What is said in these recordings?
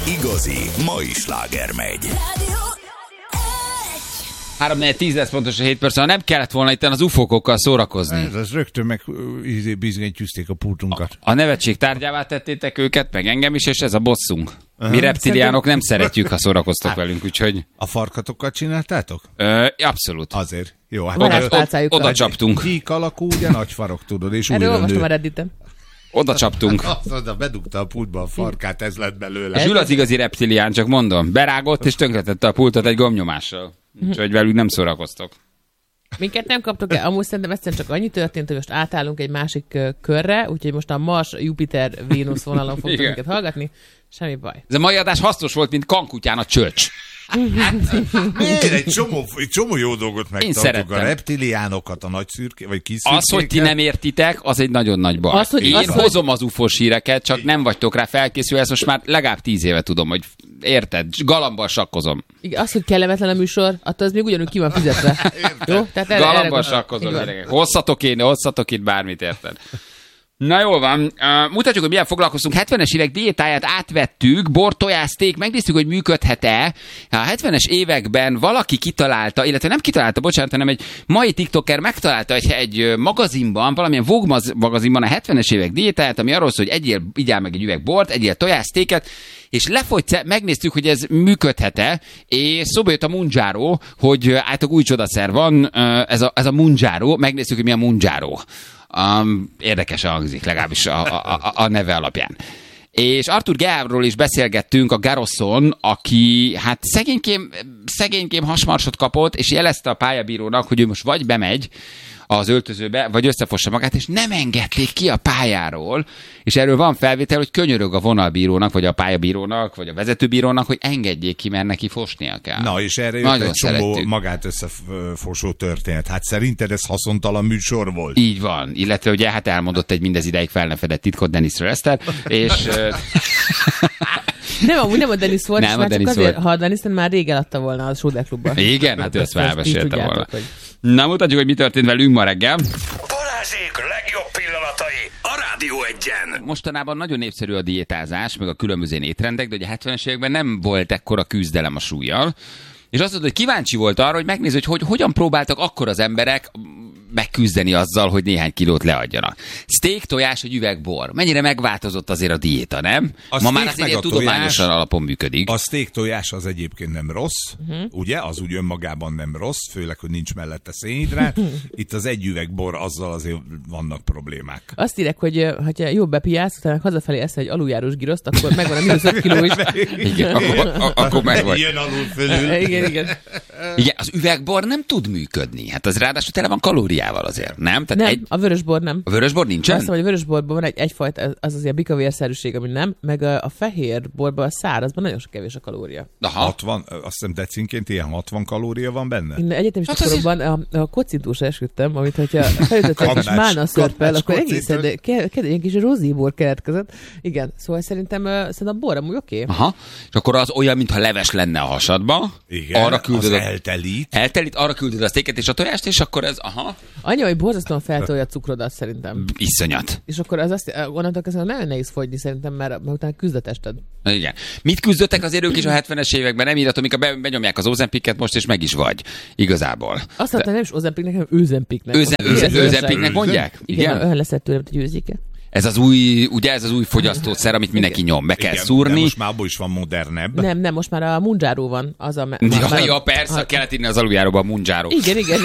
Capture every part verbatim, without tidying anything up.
igazi mai sláger megy. három négy tíz lesz pontosan hét perc, nem kellett volna itt az ufókokkal szórakozni. Ez az rögtön meg bizonyítjük a pultunkat. A, a nevetség tárgyává tettétek őket, meg engem is, és ez a bosszunk. Uh-huh. Mi reptiliánok nem szeretjük, ha szórakoztok velünk, úgyhogy... A farkatokkal csináltátok? Ö, abszolút. Azért. Jó, hát oda, oda, oda csaptunk. Gyík alakú, ugye nagy farok, tudod, és újra nő. Erről olvastam a Redditen. Oda csaptunk. Azt bedugta a pultba a farkát, ez lett belőle. Zsül az igazi reptilián, csak mondom. Berágott és tönkretette a pultot egy gombnyomással. Úgyhogy velük nem szórakoztok. Minket nem kaptok el. Amúgy szerintem egyszerűen csak annyi történt, hogy most átállunk egy másik uh, körre, úgyhogy most a Mars, Jupiter, Vénusz vonalon fogtok minket hallgatni. Semmi baj. Ez a mai adás hasznos volt, mint kankutyán a csöcs. Miért? Egy csomó, egy csomó jó dolgot megtartok. A reptiliánokat, a nagy szürké, vagy kis szürkéket. Az, hogy ti nem értitek, az egy nagyon nagy baj. Az, hogy Én az, hozom hogy... az ufós híreket, csak nem vagytok rá felkészülve, ezt most már legalább tíz éve tudom, hogy érted, galambal sakkozom. Igen, az, hogy kellemetlen a műsor, attól az még ugyanúgy ki van fizetve. Jó? Tehát erre, galambal sakkozom, gyerekek. Hozzatok én, hozzatok itt bármit, érted? Na jól van, uh, mutatjuk, hogy milyen foglalkoztunk. hetvenes évek diétáját átvettük, bor, tojás, steak, megnéztük, hogy működhet-e. A hetvenes években valaki kitalálta, illetve nem kitalálta, bocsánat, hanem egy mai tiktoker megtalálta egy, egy magazinban, valamilyen Vogue magazinban a hetvenes évek diétáját, ami arról szól, hogy egyél, igyál meg egy üveg bort, egyél tojás, steaket, és lefogysz, megnéztük, hogy ez működhet-e, és szóba jött a Mounjaro, hogy általában új csodaszer van, ez a, ez a Mounjaro, megnéztük, hogy mi a Mounjaro. Um, érdekesen hangzik, legalábbis a, a, a neve alapján. És Arthur Geávról is beszélgettünk, a Garoszon, aki hát szegénykém, szegénykém hasmarsot kapott, és jelezte a pályabírónak, hogy ő most vagy bemegy az öltözőbe, vagy összefossa magát, és nem engedték ki a pályáról, és erről van felvétel, hogy könyörög a vonalbírónak, vagy a pályabírónak, vagy a vezetőbírónak, hogy engedjék ki, mert neki fosnia kell. Na, és erre jött egy csomó magát összefosó történet. Hát szerinted ez haszontalan műsor volt? Így van, illetve ugye hát elmondott egy mindez ideig fel nem fedett titkot Dennis Rester, és... Nem, amúgy nem a Dennis volt, nem és a már Dennis csak azért, volt. ha a Dennis már rég eladta volna a Schroeder klubba. Igen, hát ő ezt felmesélte volna. Hogy... Na, mutatjuk, hogy mi történt velünk ma reggel. Balázsék legjobb pillanatai a Rádió Egyen. Mostanában nagyon népszerű a diétázás, meg a különböző étrendek, de ugye a hetvenes években nem volt ekkora küzdelem a súllyal. És azt mondod, hogy kíváncsi volt arra, hogy megnézd, hogy, hogy hogyan próbáltak akkor az emberek megküzdeni azzal, hogy néhány kilót leadjanak. Steak, tojás, egy üveg bor. Mennyire megváltozott azért a diéta, nem? A Ma már azért ilyen tudományosan alapon működik. A steak tojás az egyébként nem rossz, uh-huh. ugye? Az úgy önmagában nem rossz, főleg, hogy nincs mellette szénhidrát. Itt az egy üveg bor, azzal azért vannak problémák. Azt írek, hogy ha jobb bepiálsz, utána hazafelé eszel egy aluljárós giroszt, akkor megvan a mínusz öt kiló is. Igen, akkor, akkor megvan. Ilyen alul fölül. Igen, igen. Igen, az üvegbor nem tud működni. Hát az ráadásul tele van kalóriával azért, nem? Tehát nem, egy... a vörösbor nem. A vörösbor nincsen? Azt mondom, hogy a vörösborban van egy, egyfajta, az azért a bikavérszerűség, ami nem, meg a, a fehérborban, a szárazban nagyon sok kevés a kalória. Aha. hatvan, azt hiszem decinként ilyen hatvan kalória van benne? Én egyetemista hát koromban a, a kocintúsra esküdtem, amit hogyha felütött egy kis málna szörppel, akkor egészen, de ke, ke, egy kis rozíbor keletkezett. Igen, szóval szerintem, uh, szerintem a bor amúgy oké. Okay. Aha, és akkor az olyan, mintha leves lenne a hasadba. Igen, arra küldöd az a... eltelít. Eltelít, arra küldöd a sztéket és a tojást, és akkor ez, aha. Annyi, hogy borzasztóan feltolja a cukrodat szerintem. Iszonyat. És akkor az azt, onnantól kezdve nagyon nehéz fogyni szerintem, mert, mert utána küzd a tested. Igen. Mit küzdöttek azért ők is a hetvenes években? Nem írhatom, amikor be, benyomják az Ozempicet most, és meg is vagy. Igazából. Azt mondta, nem is Ozempicnek, hanem Őzempicnek. Őzempicnek mondják? Igen. Igen, olyan leszett tőlem, hogy őzike. Ez az új, ugye ez az új fogyasztószer, amit mindenki nyom, be kell igen, szúrni. De most már abból is van modernebb. Nem, nem, most már a Mounjaro van. Az a me- ja, már, ja, persze, a... kellett írni az aluljáróba a Mounjaro. Igen, igen,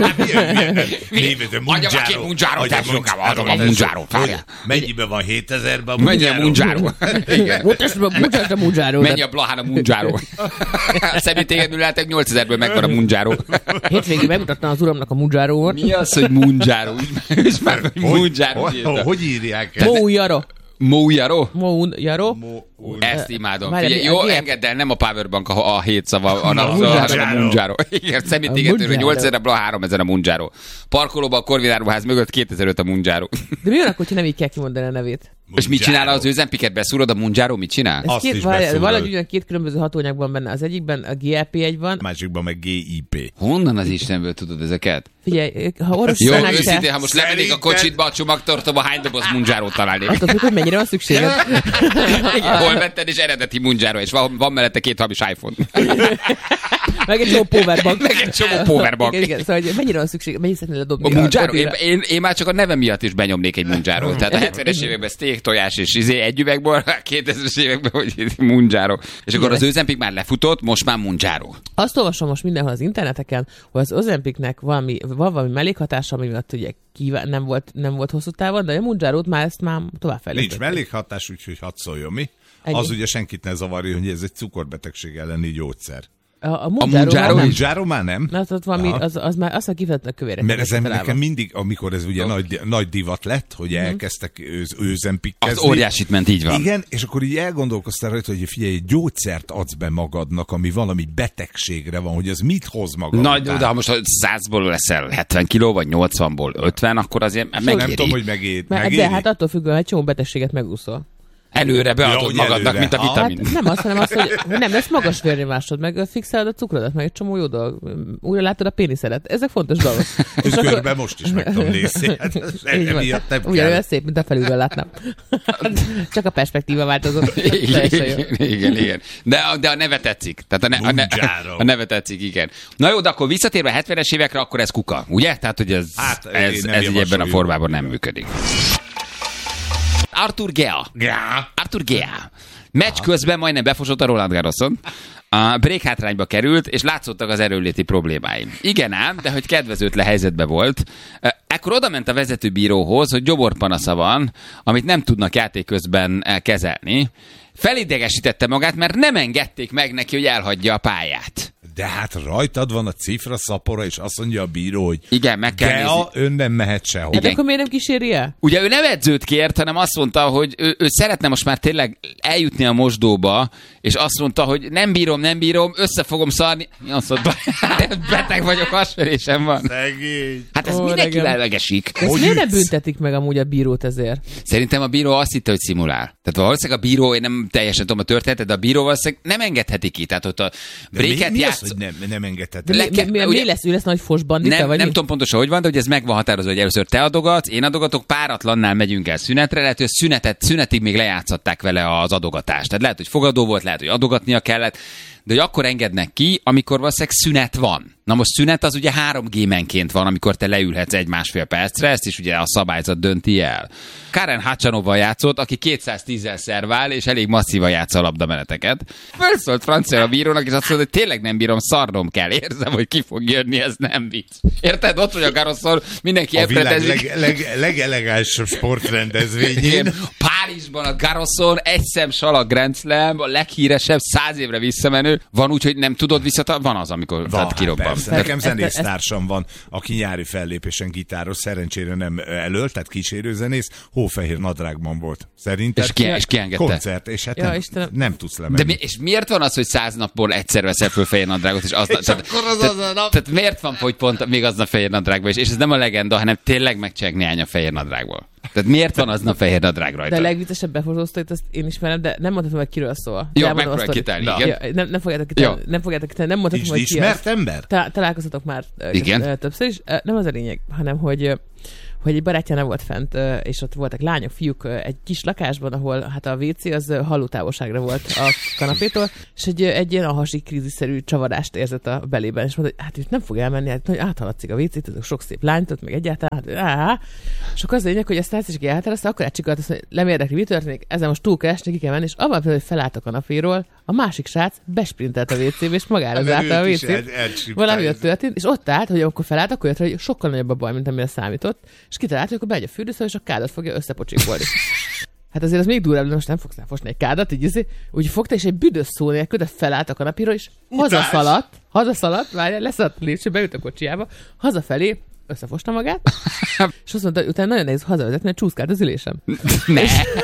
igen. Adjam a két Mounjaro, tesókám, adom a Mounjaro. Mennyiben van hétezerben a Mounjaro? Mennyi a Mounjaro? Igen. Mutasd a Mounjaro. Mennyi a Blahán a Mounjaro? Személytégedből lehetek nyolcezerből megvan a Mounjaro. Hétvégén megmutattam az uramnak a Mounjaro-ot. Mi az, hogy Mounjaro? És már Mounjaro. Hogy írják ezt? Mounjaro. Mounjaro? Mounjaro. Ezt imádom. Figyelj, jó, engedd el, nem a Powerbank a, a hét szava, a nap, hanem a Mounjaro. Igen, személytégetőről nyolcezer, a háromezer a Mounjaro. Parkolóban a Korvináruház mögött kétezer-öt a Mounjaro. De mi van akkor, hogyha nem így kell kimondani a nevét? És mit csinál az Ozempic-et? Beszúrod a Mounjaro, mit csinál? Azt két, is valahogy ugyan két különböző hatóanyag van benne. Az egyikben a gé el pé egy van. A másikban meg gé i pé. Honnan az Istenből tudod ezeket? Figyelj, ha orvos jó, szánál őszintén, te... ha most lemennék a kocsitba, a csomagtartóba, hány doboz Mounjaro találnék? Attól függ, hogy mennyire van szükséged. Hol vetted, és eredeti Munjaro, és van, van mellette két hamis iPhone. Meg egy csomó powerbank. Meg egy csomó powerbank. Igen, igen, szóval hogy mennyire van szükség, mennyire szeretnél ledobni A Munjaro? Én, én, én már csak a nevem miatt is benyomnék egy Munjaro. Tehát a hetvenes években steak, tojás és izé egy üvegbor, a kétezres években, hogy Munjaro. És akkor az Ozempic már lefutott, most már Munjaro. Azt olvasom most mindenhol az interneteken, hogy az Ozempicnek valami, van valami mellékhatása, ami miatt ugye kíván, nem, volt, nem volt hosszú távon, de a Munjarót már ezt már továbbfejlesztették. Nincs mellékhatás, úgyhogy hadd szóljon mi. Ennyi. Az ugye senkit ne zavarja, hogy ez egy cukorbetegség elleni gyógyszer. A, a Munjaro nem. A Munjaro már nem? Na, ott valami, az, az már azt a kifejezetten kövérek. Mert ez nekem mindig, amikor ez ugye nagy, nagy divat lett, hogy elkezdtek Ozempickezni. Az óriásit ment, így van. Igen, és akkor így elgondolkoztál rajta, hogy figyelj, egy gyógyszert adsz be magadnak, ami valami betegségre van, hogy az mit hoz magad. Nagy, de ha most százból leszel hetven kiló, vagy nyolcvanból ötven, akkor azért megéri. Nem tudom, hogy megéri. Mert, de hát attól függően egy csomó betegséget megúszol. Előre beadod ja, magadnak, előre. Mint a vitamin. Hát nem azt, hanem azt, hogy nem lesz magas vérnyomásod, meg fixálod a cukrodat, meg egy csomó jó dolog. Újra látod a péniszedet. Ezek fontos dolgok. És körben most is meg tudom nézni. Hát, ugyanolyan szép, mint a felülről látnám. Csak a perspektíva változott. Igen, igen, igen. De, de a neve tetszik. Tehát a, ne, a, ne, a neve tetszik, igen. Na jó, de akkor visszatérve a hetvenes évekre, akkor ez kuka, ugye? Tehát, hogy ez, hát, ez, ez így ebben a formában nem működik. Arthur Gea. Gea. Arthur Gea. Meccs közben majdnem befosott a Roland Garroson. A break hátrányba került, és látszottak az erőléti problémái. Igen ám, de hogy kedvezőtlen helyzetben volt. Ekkor oda ment a vezetőbíróhoz, hogy gyoborpanasza van, amit nem tudnak játék közben kezelni. Felidegesítette magát, mert nem engedték meg neki, hogy elhagyja a pályát. De hát rajtad van a cifra szapora, és azt mondja a bíró, hogy igen, meg kell Gea, nézni. ön nem mehet sehol. Hát akkor miért nem kíséri el? Ugye ő nem edzőt kért, hanem azt mondta, hogy ő, ő szeretne most már tényleg eljutni a mosdóba, és azt mondta, hogy nem bírom, nem bírom, össze fogom szarni. Mi azt mondta, beteg vagyok, hasverésem van. Szegény. Hát ez Ó, mindenki regem. legesik. Ezt miért nem büntetik meg amúgy a bírót ezért? Szerintem a bíró azt hitte, hogy szimulál. Tehát valószínűleg a bíró, én nem teljesen tudom a történetet, de a bíró valószínűleg nem engedheti ki. Tehát ott a breaket játsz... hogy nem, nem engedheti? De mi, mi, mi, mi lesz? Ő lesz nagy fosbandita? Nem, vagy nem mi? tudom pontosan, hogy van, de hogy ez meg van határozva, hogy először te adogatsz, én adogatok, páratlannál megyünk el szünetre, lehet, hogy a szünetet, szünetig még lejátszották vele az adogatást. Tehát lehet, hogy fogadó volt, lehet, hogy adogatnia kellett, de hogy akkor engednek ki, amikor valószínűleg szünet van. Na most szünet az ugye három gémenként van, amikor te leülhetsz egy-másfél percre, ezt is ugye a szabályzat dönti el. Karen Hachanovval játszott, aki kétszáztízzel szervál, és elég masszívan játsza a labdameneteket. Fölszólt francia a bírónak, és azt mondta, hogy tényleg nem bírom, szarnom kell. Érzem, hogy ki fog jönni, ez nem vicc. Érted? Ott vagy a Garroson, mindenki a világ elpretezik. leg, leg, legelegánsabb sportrendezvényén. Párizsban a Garroson, egy szem salag Grand Slam, a leghíresebb, száz évre visszamenő. Van úgy, hogy nem tudod visszatartani? Van az, amikor van, kirobban. Persze. Nekem zenésztársam van, aki nyári fellépésen gitáros, szerencsére nem elölt, tehát kísérőzenész, hófehér nadrágban volt. Szerinted? És ki, és ki engedte? Koncert, és hát ja, nem, Istenem. nem tudsz lemenni. De mi, és miért van az, hogy száz napból egyszer veszel föl fehér nadrágot, és aznap... És tehát, akkor az tehát, az a nap. tehát miért van, hogy pont még aznap fehér nadrágban is? És ez nem a legenda, hanem tényleg megcseg néhány a fehér nadrágból. Tehát miért van aznap fehér nadrág rajta? De a legviccesebb befotóztóit, azt én ismerem, de nem mondhatom, hogy kiről szól. Jó, megpróbálj kitálni, igen. Ja, nem, nem fogjátok kitálni, nem fogjátok kitálni, nem mondhatom, hogy ki ismert ember? Ta- találkoztatok már igen. többször is. Nem az a lényeg, hanem hogy hogy egy barátja nem volt fent, és ott voltak lányok, fiúk egy kis lakásban, ahol hát a vé cé az hallótávolságra volt a kanapétól, és egy, egy ilyen ahasi krízisszerű csavarást érzett a belében, és mondta, hogy hát itt nem fog elmenni, hát hogy áthaladszik a vé cét, azok sok szép lányt ott, meg egyáltalán, hát áh. És akkor az lényeg, hogy a srác is elhatározta, akkor átcsikolt azt, hogy nem érdekli, mi történik, ezzel most túl kell esni, ki kell menni, és abban például, hogy felállt a kanapéról, a másik srác besprintelt a vé cébe, és magára zárta a vé cét. Valami ott történt, és ott állt, hogy amikor felállt, akkor jött, hogy sokkal nagyobb a baj, mint amire számított, és kitalált, hogy akkor bemegy a fürdőszobába, és a kádat fogja összepocsikolni. Hát azért az még durvább, de most nem fogsz elfosni egy kádat, így izé, úgy fogta, és egy büdös szó nélkül, de felállt a kanapéről, és hazaszaladt, hazaszaladt, várjál, leszaladt a lépcső, beült a kocsiába, hazafelé, összefosta magát, és azt mondta, hogy utána nagyon nehéz hazavezetni, mert csúszkált az ülésem. Ne.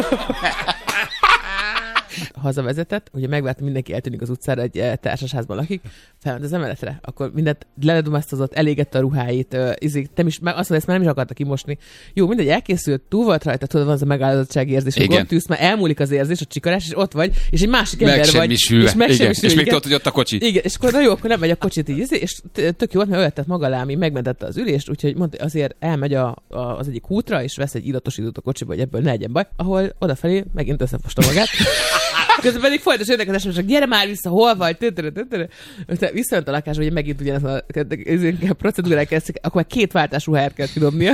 Hazavezetett, ugye megvárt, mindenki eltűnik az utcára, egy társasházban lakik, felment az emeletre, akkor mindent leledumáztatott, elégette a ruháit, uh, izik, te is, azt mondta, ezt már nem is akarta kimosni. Jó, mindegy, elkészült, túl volt rajta, tudod, van az a megáldozottsági érzés, hogy ott ülsz, már elmúlik az érzés, a csikarás, és ott vagy, és egy másik ember vagy. És, meg igen, és még tudod, hogy ott a kocsi. Igen, és akkor na jó, akkor nem megy a kocsit így, és tök jó volt, mert olyat tett maga lámi, megmentette az ülést, úgyhogy mondta, azért elmegy a, a, az egyik útra, és vesz egy idatosítót a kocsiba, hogy ebből ne legyen baj, ahol odafelé megint összefosta magát. Közben pedig folytos jönnek az es em es-ek, gyere már vissza, hol vagy? Aztán visszajött a lakásba, hogy megint ugyanaz a, a procedúrák kezdtek, akkor már két váltás ruháját kell kidobnia.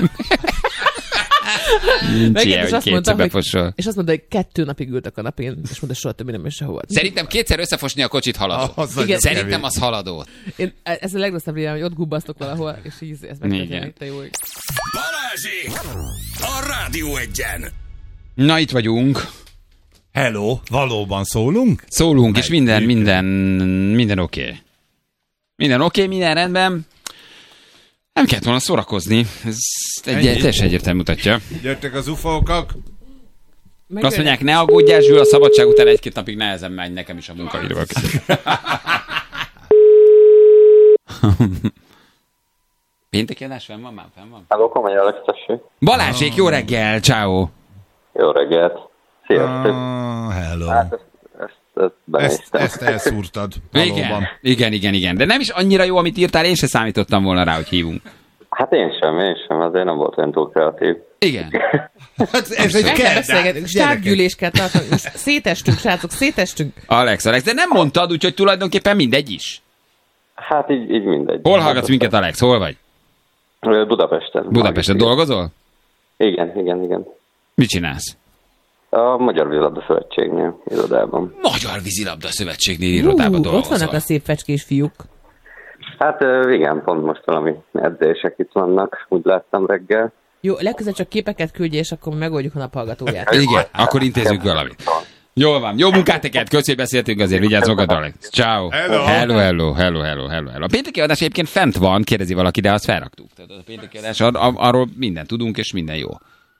Nincs ilyen, hogy kétszer befosol. És azt mondta, hogy kettő napig ült a kanapén, és mondta, soha többé nem is sehova. Szerintem kétszer összefosni a kocsit haladó. Az Igen. Szerintem kevés. az haladó. Én, ez a legrosszabb régen, hogy ott gubbasztok valahol, és így ez megtörténik, te jó. Balázsék! A Rádió Egyen! Na, itt vagyunk. Hello, valóban szólunk? Szólunk, és minden, Működik. minden, minden oké. Okay. Minden oké, okay, minden rendben. Nem kellett volna szórakozni. Ez egy teljesen egyértelmű mutatja. Jöttek az ufókak. Azt mondják, ne aggódjál, Zsül, a szabadság után egy-két napig nehezen megy nekem is a munkaidővel. Pénteki adás fenn van már? Fenn van? Halló, Komoly Alex, tessék. Balázsék, jó reggel, ciao. Jó reggelt. Sziasztok. Ah, hello. Hát ezt, ezt, ezt Ezt, benéztem. ezt elszúrtad. Valóban. Igen, igen, igen, igen. De nem is annyira jó, amit írtál, én se számítottam volna rá, hogy hívunk. Hát én sem, én sem, azért nem volt olyan túl kreatív. Igen. Hát ez egy Meg kell kedvenc. beszélgetnünk, stábgyűlés kell tartani. Most szétestünk, srácok, szétestünk. Alex, Alex, de nem mondtad, úgyhogy tulajdonképpen mindegy is. Hát így, így mindegy. Hol hallgatsz minket, Alex? Hol vagy? Budapesten. Budapesten dolgozol? Igen, igen, igen. Mit csinálsz? A Magyar Vízilabda Szövetségnél, irodában. Magyar Vízilabda Szövetségnél irodában Ú, ott dolgozol. vannak a szép fecskés fiúk. Hát ö, igen, pont most valami edzések itt vannak, úgy láttam reggel. Jó, legközelebb csak képeket küldje, és akkor megoldjuk a naphallgatóját. Igen, akkor intézzük valamit. Jól van, jó munkát neked, köszi, beszéltünk azért, vigyázz magadra, Alex. Ciao. Hello. Hello, hello, hello, hello, hello, hello. A pénteki adás egyébként fent van, kérdezi valaki, de azt felraktuk. Tehát a pénteki adás, ar- arról minden tudunk, és minden jó.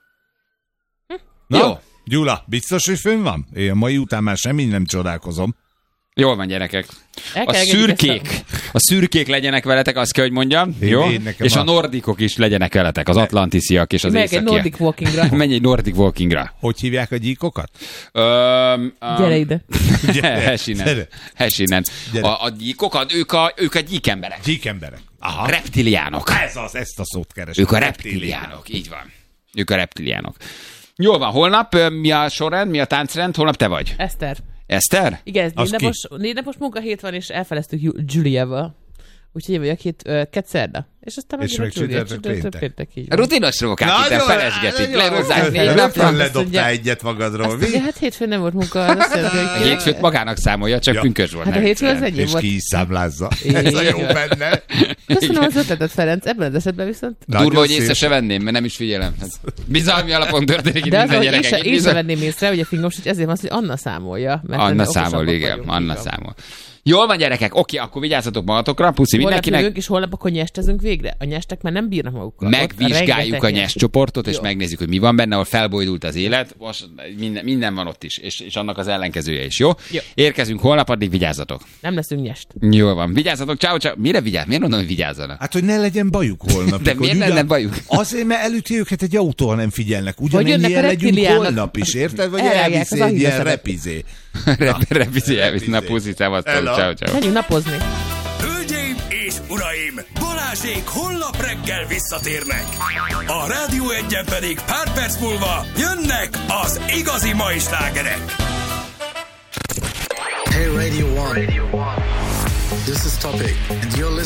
Na, Jó. Gyula, biztos, hogy fönn van? Én a mai után már semmi nem csodálkozom. Jól van, gyerekek. El A kell engedjük szürkék, a szürkék legyenek veletek, azt kell, hogy mondjam. Én- Jó? én nekem És a a- nordikok is legyenek veletek, az atlantisziak és az Megyek egy északiak. Nordic Walkingra. Menj egy Nordic Walkingra. Hogy hívják a gyíkokat? Öm, öm, Gyere ide. Hessinen. Gyere. Hessinen. Gyere. A, a gyíkokat, ők a, ők a gyíkemberek. Gyíkemberek. Aha. Reptiliánok. Ez az, ezt a szót keresem. Ők a reptiliánok, így van. Ők a reptiliánok. Jól van, holnap ö, mi a sorrend, mi a táncrend? Holnap te vagy. Eszter. Eszter? Igen, ez Az négy napos, négy napos munkahét van, és elfeleztük Ju- Giuliával. Úgyhogy én vagyok hét, uh, kett szerda. És aztán És megint a meg Giulia, csütörtök, péntek. péntek, így van. Rutinos rókák, itt felesgetik, lehozzák négy Rögtön napra. ledobtál egyet magadról. Azt mondja, hát hétfőn nem volt munka, az azt jelenti, A hogy hétfőt magának számolja, csak Ja. pünkös volt. Hát a nem hétfő az viccelem. enyém És volt. ki is számlázza. Így Ez a jó van. benne. Köszönöm az ötletet, Ferenc. Ebben az esetben viszont... Nagyon Durva, hogy szép. észre se venném, mert nem is figyelem. Ez bizalmi alapon történik itt De az, minden hogy én gyerekek. se, Itt én se bizony- venném észre, hogy a fingos, hogy ezért van az, hogy Anna számolja. Mert Anna ennél számol, okosabbak igen, vagyunk, Anna így van. számol. Jól van, gyerekek, oké, akkor vigyázzatok magatokra, puszi Holnap mindenkinek. jövünk, és holnap akkor nyestezünk végre. A nyestek már nem bírnak magukkal. Ott Megvizsgáljuk rengeteg a nyest. nyes csoportot, és Jó. megnézzük, hogy mi van benne, ahol felbojdult az élet. Most minden, minden van ott is, és, és annak az ellenkezője is, jó? Jó. Érkezünk holnap, addig vigyázzatok. Nem leszünk nyest. Jól van, vigyázzatok, ciao, ciao. Mire vigyázz? Miért mondom, hogy vigyázzanak? Hát, hogy ne legyen bajuk holnap. De Hogy miért ugyan- lenne bajuk? Azért, mert előtti őket egy autó, ha nem figyelnek. jönnek Ugyanennyien a legyünk reptiliánok. holnap is, érted? Vagy Elrágják elviszi az egy ilyen ahideszebet. repizé. Repizé, elvisz, na puszi, szevasztok, Hello. ciao, ciao. Menjünk napozni. Hölgyeim és uraim, Balázsék holnap reggel visszatérnek. A Rádió Egyen pedig pár perc múlva jönnek az igazi mai slágerek. Hey Radio One. This is Topic, and you're listening.